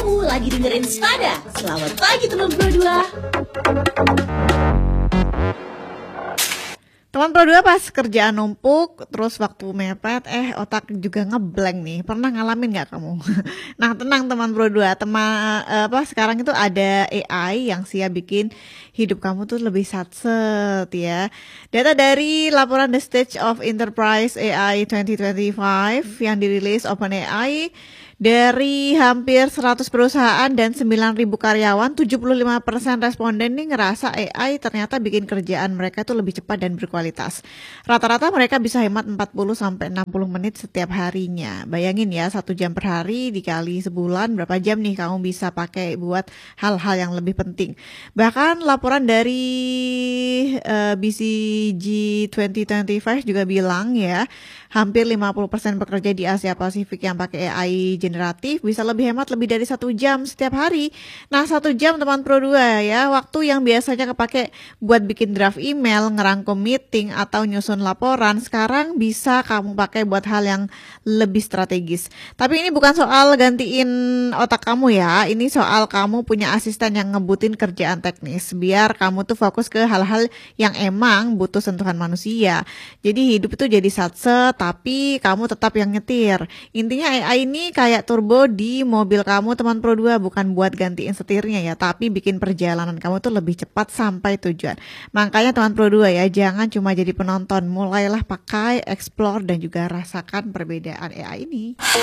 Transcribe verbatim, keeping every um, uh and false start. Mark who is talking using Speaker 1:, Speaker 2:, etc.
Speaker 1: Kamu lagi dengerin Spada. Selamat pagi teman Pro dua.
Speaker 2: Teman Pro dua pas kerjaan numpuk, terus waktu mepet, eh otak juga ngeblank nih. Pernah ngalamin nggak kamu? Nah tenang teman Pro dua, teman eh, apa sekarang itu ada A I yang siap bikin hidup kamu tuh lebih satset ya. Data dari laporan The Stage of Enterprise A I dua ribu dua puluh lima yang dirilis OpenAI, dari hampir seratus perusahaan dan sembilan ribu karyawan, tujuh puluh lima persen responden nih ngerasa A I ternyata bikin kerjaan mereka tuh lebih cepat dan berkualitas. Rata-rata mereka bisa hemat empat puluh sampai enam puluh menit setiap harinya. Bayangin ya, satu jam per hari dikali sebulan, berapa jam nih kamu bisa pakai buat hal-hal yang lebih penting. Bahkan laporan dari uh, B C G dua ribu dua puluh lima juga bilang ya, hampir lima puluh persen pekerja di Asia Pasifik yang pakai A I generatif bisa lebih hemat lebih dari satu jam setiap hari. Nah satu jam teman Pro dua ya, waktu yang biasanya kepake buat bikin draft email, ngerangkum meeting, atau nyusun laporan, sekarang bisa kamu pakai buat hal yang lebih strategis. Tapi ini bukan soal gantiin otak kamu ya, ini soal kamu punya asisten yang ngebutin kerjaan teknis, biar kamu tuh fokus ke hal-hal yang emang butuh sentuhan manusia. Jadi hidup itu jadi satset, tapi kamu tetap yang nyetir. Intinya A I ini kayak turbo di mobil kamu teman Pro dua, bukan buat gantiin setirnya ya, tapi bikin perjalanan kamu tuh lebih cepat sampai tujuan. Makanya teman Pro dua ya, jangan cuma jadi penonton, mulailah pakai, explore, dan juga rasakan perbedaan A I ini.